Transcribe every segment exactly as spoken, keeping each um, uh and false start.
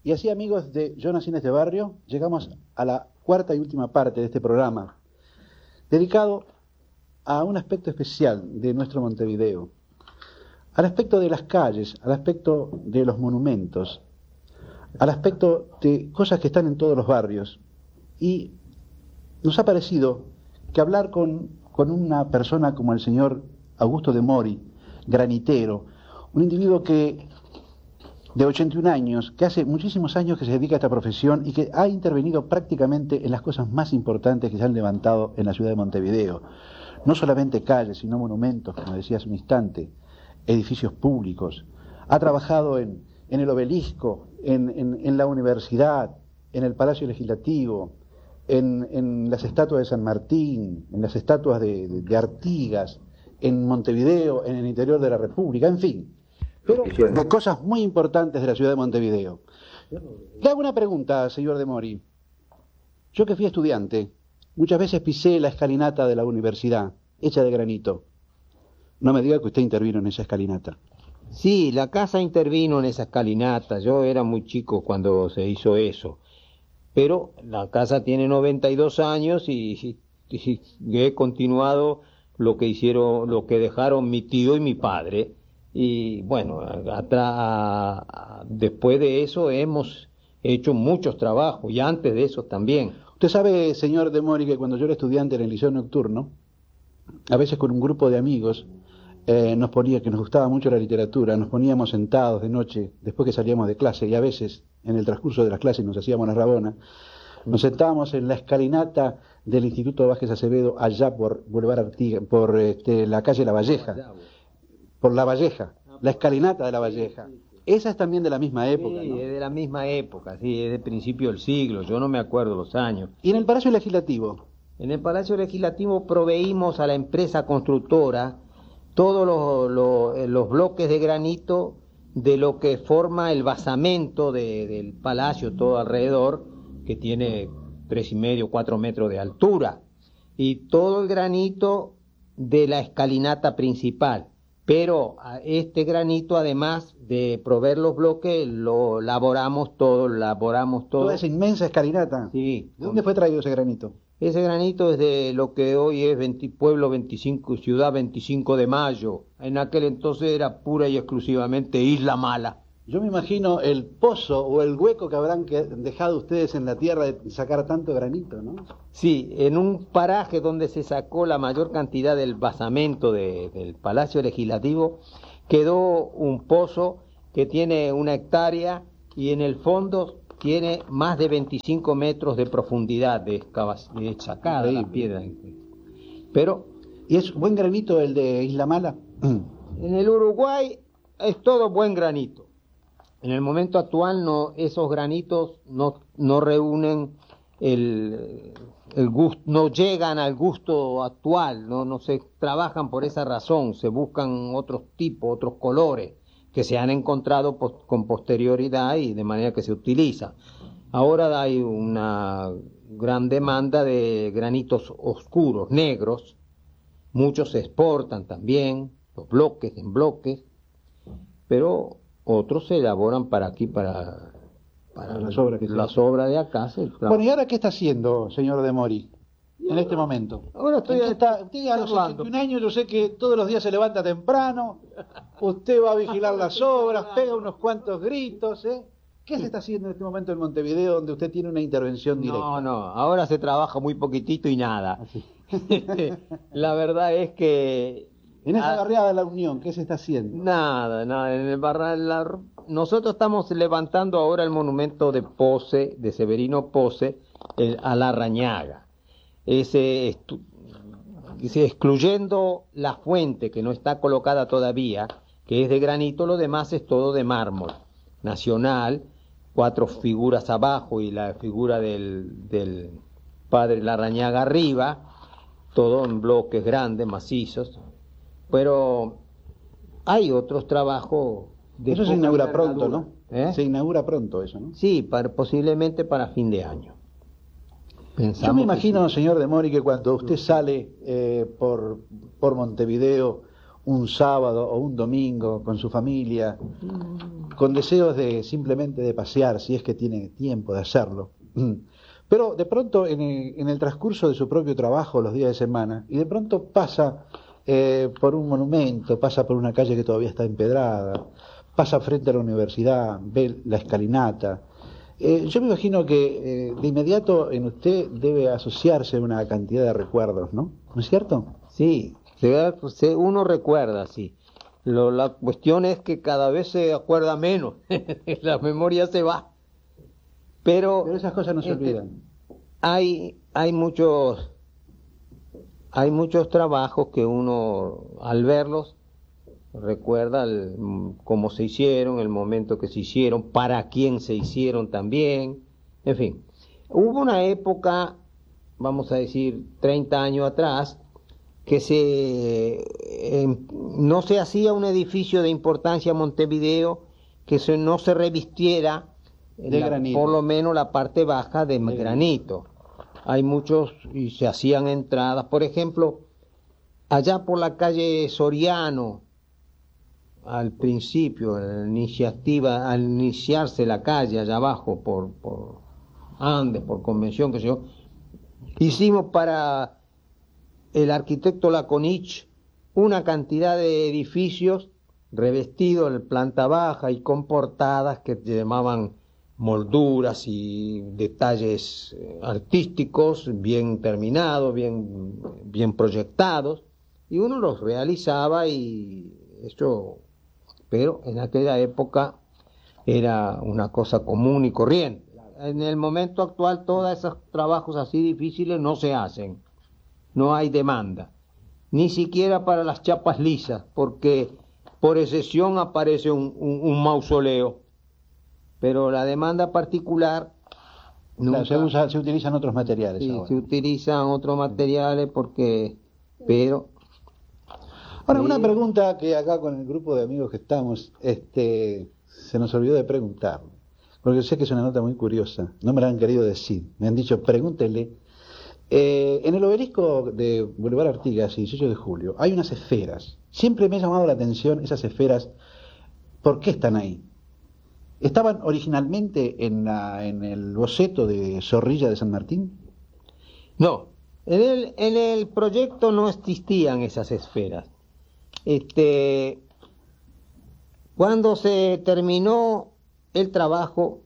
Y así, amigos de Yo nací en este barrio, llegamos a la cuarta y última parte de este programa, dedicado a un aspecto especial de nuestro Montevideo, al aspecto de las calles, al aspecto de los monumentos, al aspecto de cosas que están en todos los barrios. Y nos ha parecido que hablar con, con una persona como el señor Augusto de Mori, granitero, un individuo que de ochenta y un años, que hace muchísimos años que se dedica a esta profesión y que ha intervenido prácticamente en las cosas más importantes que se han levantado en la ciudad de Montevideo. No solamente calles, sino monumentos, como decía hace un instante, edificios públicos. Ha trabajado en, en el Obelisco, en, en, en la universidad, en el Palacio Legislativo, en, en las estatuas de San Martín, en las estatuas de, de, de Artigas, en Montevideo, en el interior de la República, en fin. Pero de cosas muy importantes de la ciudad de Montevideo. Le hago una pregunta, señor de Mori. Yo que fui estudiante, muchas veces pisé la escalinata de la universidad, hecha de granito. No me diga que usted intervino en esa escalinata. Sí, la casa intervino en esa escalinata. Yo era muy chico cuando se hizo eso. Pero la casa tiene noventa y dos años y, y, y he continuado lo que hicieron, lo que dejaron mi tío y mi padre. Y bueno, atrás, después de eso hemos hecho muchos trabajos y antes de eso también. Usted sabe, señor de Mori, que cuando yo era estudiante en el liceo nocturno, a veces con un grupo de amigos, eh, nos ponía, que nos gustaba mucho la literatura, nos poníamos sentados de noche, después que salíamos de clase, y a veces en el transcurso de las clases nos hacíamos la rabona, nos sentábamos en la escalinata del Instituto Vázquez Acevedo, allá por Boulevard Artigas, por este, la calle La Valleja. Por La Valleja, la escalinata de La Valleja. Esa es también de la misma época, sí, ¿no? es de la misma época, sí, es de principio del siglo, yo no me acuerdo los años. ¿Y en el Palacio Legislativo? En el Palacio Legislativo proveímos a la empresa constructora todos los, los, los bloques de granito de lo que forma el basamento de, del palacio todo alrededor, que tiene tres y medio, cuatro metros de altura, y todo el granito de la escalinata principal. Pero este granito, además de proveer los bloques, lo laboramos todo, laboramos todo. ¿Toda esa inmensa escalinata? Sí. ¿De dónde fue traído ese granito? Ese granito es de lo que hoy es veinte, Pueblo veinticinco, Ciudad veinticinco de Mayo. En aquel entonces era pura y exclusivamente Isla Mala. Yo me imagino el pozo o el hueco que habrán dejado ustedes en la tierra de sacar tanto granito, ¿no? Sí, en un paraje donde se sacó la mayor cantidad del basamento de, del Palacio Legislativo, quedó un pozo que tiene una hectárea y en el fondo tiene más de veinticinco metros de profundidad de, de sacada la piedra. Pero, ¿y es buen granito el de Isla Mala? En el Uruguay es todo buen granito. En el momento actual no, esos granitos no, no reúnen el, el gusto, no llegan al gusto actual, no, no se trabajan por esa razón, se buscan otros tipos, otros colores que se han encontrado post, con posterioridad y de manera que se utiliza. Ahora hay una gran demanda de granitos oscuros, negros, muchos se exportan también, los bloques en bloques, pero otros se elaboran para aquí, para, para las obras que las obras de acá. Se bueno, ¿y ahora qué está haciendo, señor de Mori, en ahora, este momento? Ahora estoy está, usted a los ochenta y un años, yo sé que todos los días se levanta temprano, usted va a vigilar las obras, pega unos cuantos gritos, ¿eh? ¿Qué se está haciendo en este momento en Montevideo, donde usted tiene una intervención directa? No, no, ahora se trabaja muy poquitito y nada. La verdad es que en esa ah, barriada de la Unión, ¿qué se está haciendo? Nada, nada. En el barra, nosotros estamos levantando ahora el monumento de Pose, de Severino Pose, el, a la Rañaga. Ese, estu, ese, excluyendo la fuente, que no está colocada todavía, que es de granito, lo demás es todo de mármol nacional, cuatro figuras abajo y la figura del, del padre Larrañaga arriba, todo en bloques grandes, macizos. Pero hay otros trabajos. De eso se inaugura pronto, ¿no? ¿Eh? Se inaugura pronto eso, ¿no? Sí, para, posiblemente para fin de año. Pensamos Yo me imagino, sí. señor de Mori, que cuando usted sale eh, por, por Montevideo un sábado o un domingo con su familia, con deseos de simplemente de pasear, si es que tiene tiempo de hacerlo. Pero de pronto en el, en el transcurso de su propio trabajo, los días de semana, y de pronto pasa eh, por un monumento, pasa por una calle que todavía está empedrada, pasa frente a la universidad, ve la escalinata. Eh, yo me imagino que eh, de inmediato en usted debe asociarse una cantidad de recuerdos, ¿no? ¿No es cierto? Sí, se- uno recuerda, sí. Lo, la cuestión es que cada vez se acuerda menos, la memoria se va. Pero, Pero esas cosas no se este, olvidan. hay, hay muchos, hay muchos trabajos que uno, al verlos, recuerda el- cómo se hicieron, el momento que se hicieron, para quién se hicieron también, en fin. Hubo una época, vamos a decir, treinta años atrás, que se eh, no se hacía un edificio de importancia en Montevideo que se, no se revistiera De la- granito. por lo menos la parte baja de, De granito. Hay muchos y se hacían entradas, por ejemplo, allá por la calle Soriano, al principio, la iniciativa, al iniciarse la calle allá abajo por, por Andes, por Convención, que sé yo, hicimos para el arquitecto Laconich una cantidad de edificios revestidos en planta baja y con portadas que llamaban molduras y detalles eh, artísticos bien terminados, bien, bien proyectados, y uno los realizaba y eso, pero en aquella época era una cosa común y corriente. En el momento actual todos esos trabajos así difíciles no se hacen, no hay demanda, ni siquiera para las chapas lisas, porque por excepción aparece un, un, un mausoleo, pero la demanda particular nunca. Claro, se, usa- se utilizan otros materiales Sí, ahora. se utilizan otros materiales porque, pero Ahora, Sí. una pregunta que acá con el grupo de amigos que estamos, este, se nos olvidó de preguntar, porque sé que es una nota muy curiosa, no me la han querido decir, me han dicho, pregúntele. Eh, en el obelisco de Boulevard Artigas y dieciocho de julio hay unas esferas. Siempre me ha llamado la atención esas esferas. ¿Por qué están ahí? ¿Estaban originalmente en, la, en el boceto de Zorrilla de San Martín? no, en el, en el proyecto no existían esas esferas. Este, cuando se terminó el trabajo,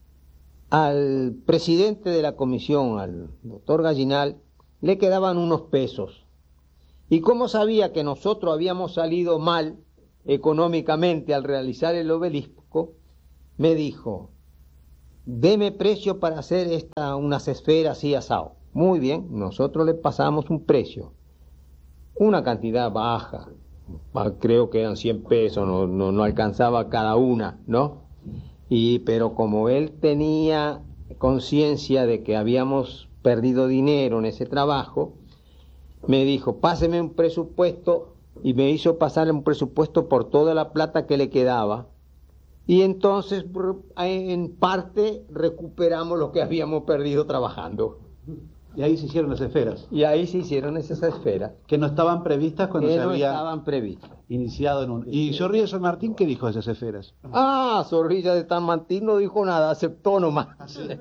al presidente de la comisión, al doctor Gallinal, le quedaban unos pesos. Y como sabía que nosotros habíamos salido mal económicamente al realizar el obelisco, me dijo, deme precio para hacer esta, unas esferas y asado. Muy bien, nosotros le pasamos un precio, una cantidad baja, creo que eran cien pesos, no, no, no alcanzaba cada una, ¿no? Y, pero como él tenía conciencia de que habíamos perdido dinero en ese trabajo, me dijo, páseme un presupuesto, y me hizo pasarle un presupuesto por toda la plata que le quedaba, y entonces en parte recuperamos lo que habíamos perdido trabajando. Y ahí se hicieron las esferas, Y ahí se hicieron esas esferas, que no estaban previstas cuando que se no había estaban previstas. iniciado en un... ¿Y Zorrilla de San Martín qué dijo de esas esferas? Ah, Zorrilla de San Martín no dijo nada, aceptó nomás.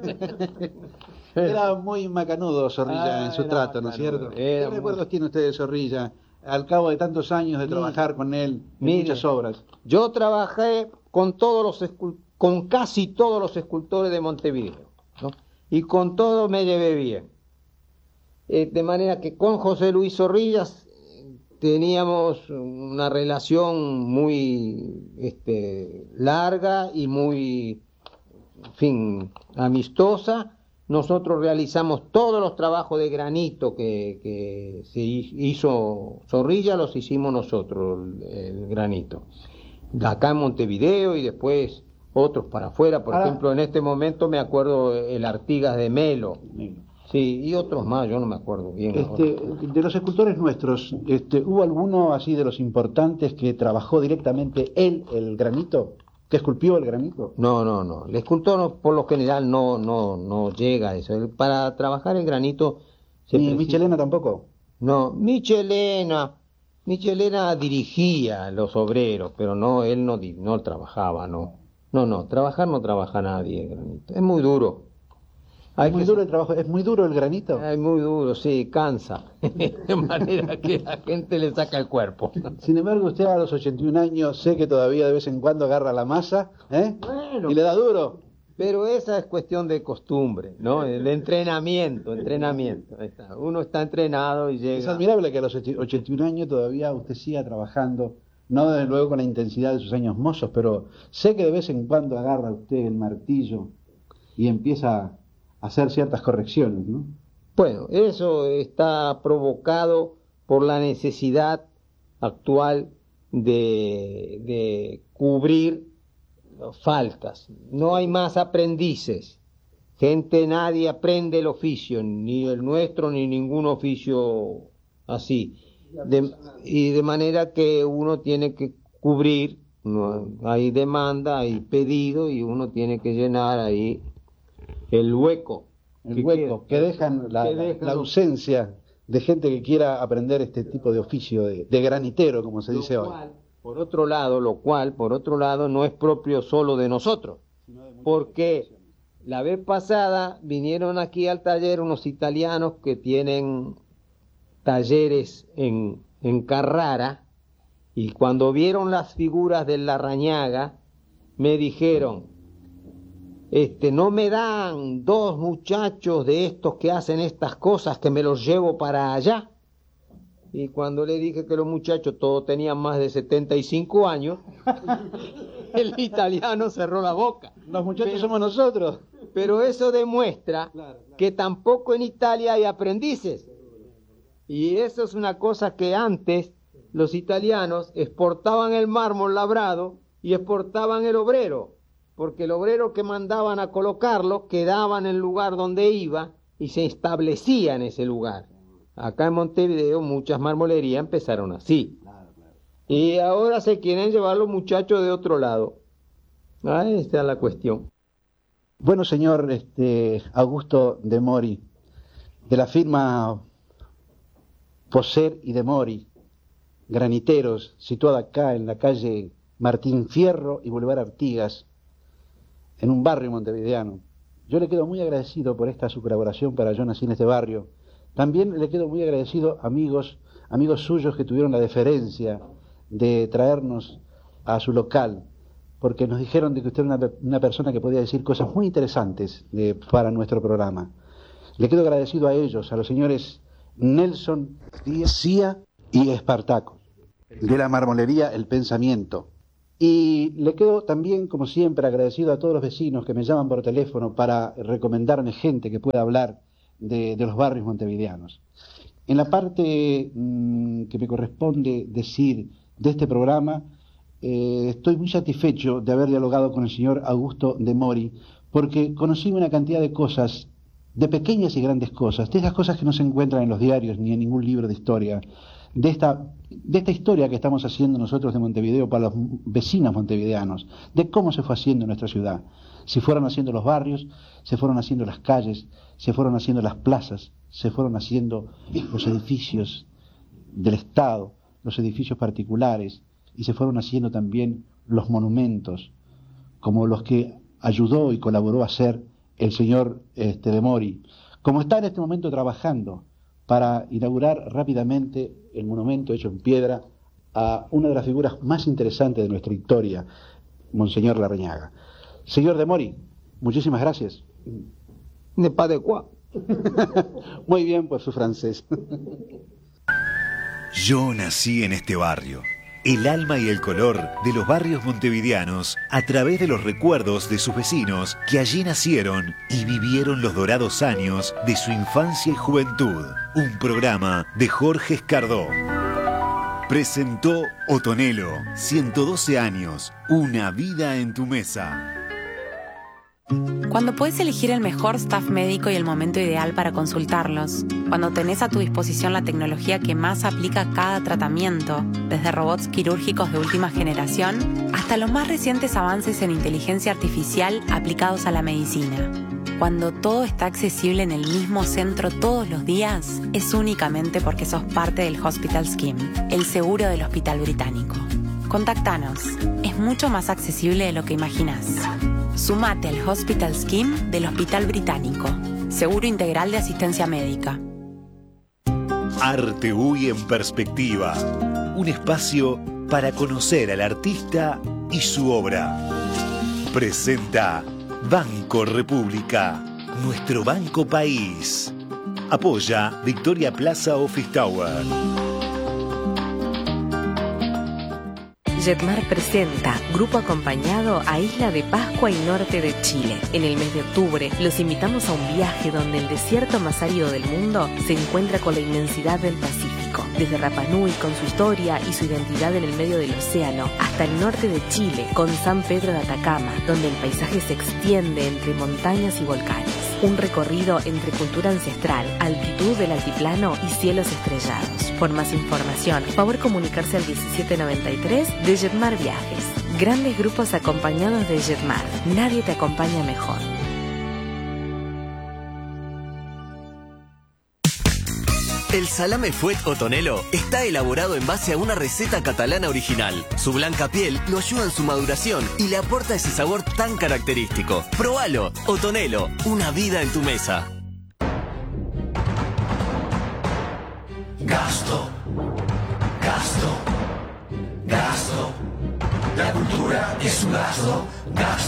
Era muy macanudo Zorrilla Ah, en su era trato, ¿no es macanudo, cierto? era ¿Qué muy- recuerdos tiene usted de Zorrilla al cabo de tantos años de Mire, trabajar con él en mire. muchas obras? Yo trabajé con todos los escul- con casi todos los escultores de Montevideo, ¿no? Y con todos me llevé bien. Eh, de manera que con José Luis Zorrillas eh, teníamos una relación muy este, larga y muy, en fin, amistosa. Nosotros realizamos todos los trabajos de granito que, que se hizo Zorrilla, los hicimos nosotros, el, el granito. Acá en Montevideo y después otros para afuera. Por Ahora- ejemplo, en este momento me acuerdo el Artigas de Melo. Sí, y otros más, yo no me acuerdo bien. Este, de los escultores nuestros, este, ¿hubo alguno así de los importantes que trabajó directamente él, el granito? ¿Que esculpió el granito? No, no, no. El escultor no- por lo general no, no, no llega a eso. El- Para trabajar el granito se ¿Ni precisa- Michelena tampoco? No, Michelena. Michelena dirigía a los obreros, pero no, él no, no trabajaba, no. No, no, trabajar no trabaja nadie, Granito. Es muy duro. Hay ¿Es muy que- duro el trabajo? ¿Es muy duro el granito? Es muy duro, sí, cansa. De manera que la gente le saca el cuerpo. Sin embargo, usted a los ochenta y un años, sé que todavía de vez en cuando agarra la masa, ¿eh? Bueno. Y le da duro. Pero esa es cuestión de costumbre, ¿no? El entrenamiento, entrenamiento. Ahí está. Uno está entrenado y Es llega. admirable que a los ochenta y un años todavía usted siga trabajando, no desde luego con la intensidad de sus años mozos, pero sé que de vez en cuando agarra usted el martillo y empieza a hacer ciertas correcciones, ¿no? Bueno, eso está provocado por la necesidad actual de, de cubrir faltas. No hay más aprendices. Gente, nadie aprende el oficio, ni el nuestro, ni ningún oficio así. De- y de manera que uno tiene que cubrir, no, hay demanda, hay pedido, y uno tiene que llenar ahí el hueco. El que hueco, queda. que dejan la, Que la- dejan la los- ausencia de gente que quiera aprender este tipo de oficio, de, de granitero, como se dice Lo hoy. cual, por otro lado, lo cual, por otro lado, no es propio solo de nosotros, porque la vez pasada vinieron aquí al taller unos italianos que tienen talleres en, en Carrara, y cuando vieron las figuras de Larrañaga, me dijeron, este, no me dan dos muchachos de estos que hacen estas cosas que me los llevo para allá. Y cuando le dije que los muchachos todos tenían más de setenta y cinco años, el italiano cerró la boca. Los muchachos Pero- somos nosotros. Pero eso demuestra Claro, claro. que tampoco en Italia hay aprendices. Y eso es una cosa que antes los italianos exportaban el mármol labrado y exportaban el obrero, porque el obrero que mandaban a colocarlo quedaba en el lugar donde iba y se establecía en ese lugar. Acá en Montevideo muchas marmolerías empezaron así. Y ahora se quieren llevar los muchachos de otro lado. Ahí está la cuestión. Bueno, señor este, Augusto de Mori, de la firma Poser y de Mori, graniteros, situada acá en la calle Martín Fierro y Boulevard Artigas, en un barrio montevideano. Yo le quedo muy agradecido por esta su colaboración para Yo nací en este barrio. También le quedo muy agradecido, amigos, amigos suyos que tuvieron la deferencia de traernos a su local, porque nos dijeron de que usted era una, una persona que podía decir cosas muy interesantes de, para nuestro programa. Le quedo agradecido a ellos, a los señores Nelson Díaz Cía y Espartaco, de la marmolería El Pensamiento. Y le quedo también, como siempre, agradecido a todos los vecinos que me llaman por teléfono para recomendarme gente que pueda hablar de, de los barrios montevideanos. En la parte mmm, que me corresponde decir de este programa, eh, estoy muy satisfecho de haber dialogado con el señor Augusto de Mori, porque conocí una cantidad de cosas, de pequeñas y grandes cosas, de esas cosas que no se encuentran en los diarios ni en ningún libro de historia, de esta, de esta historia que estamos haciendo nosotros de Montevideo para los vecinos montevideanos, de cómo se fue haciendo nuestra ciudad. Se fueron haciendo los barrios, se fueron haciendo las calles, se fueron haciendo las plazas, se fueron haciendo los edificios del Estado, los edificios particulares, y se fueron haciendo también los monumentos, como los que ayudó y colaboró a hacer el señor este, de Mori, como está en este momento trabajando para inaugurar rápidamente el monumento hecho en piedra a una de las figuras más interesantes de nuestra historia, Monseñor Larrañaga. Señor de Mori, muchísimas gracias. Ne pas de quoi. Muy bien por su francés. Yo nací en este barrio. El alma y el color de los barrios montevideanos a través de los recuerdos de sus vecinos que allí nacieron y vivieron los dorados años de su infancia y juventud. Un programa de Jorge Escardó. Presentó Otonelo, ciento doce años, una vida en tu mesa. Cuando puedes elegir el mejor staff médico y el momento ideal para consultarlos, cuando tenés a tu disposición la tecnología que más aplica a cada tratamiento, desde robots quirúrgicos de última generación hasta los más recientes avances en inteligencia artificial aplicados a la medicina. cuando todo está accesible en el mismo centro todos los días, es únicamente porque sos parte del Hospital Scheme, el seguro del Hospital Británico. Contactanos. Es mucho más accesible de lo que imaginás. Sumate al Hospital Scheme del Hospital Británico. Seguro integral de asistencia médica. Arte U Y en perspectiva. Un espacio para conocer al artista y su obra. Presenta Banco República, nuestro banco país. Apoya Victoria Plaza Office Tower. Jetmar presenta Grupo Acompañado a Isla de Pascua y norte de Chile. En el mes de octubre los invitamos a un viaje donde el desierto más árido del mundo se encuentra con la inmensidad del Pacífico. Desde Rapa Nui con su historia y su identidad en el medio del océano, hasta el norte de Chile con San Pedro de Atacama, donde el paisaje se extiende entre montañas y volcanes. Un recorrido entre cultura ancestral, altitud del altiplano y cielos estrellados. Por más información, favor comunicarse al diecisiete noventa y tres de Jetmar Viajes. Grandes grupos acompañados de Jetmar. Nadie te acompaña mejor. El salame Fuet o Tonelo está elaborado en base a una receta catalana original. Su blanca piel lo ayuda en su maduración y le aporta ese sabor tan característico. Probalo, Otonelo, una vida en tu mesa. Gasto, gasto, gasto. La cultura es un gasto, gasto.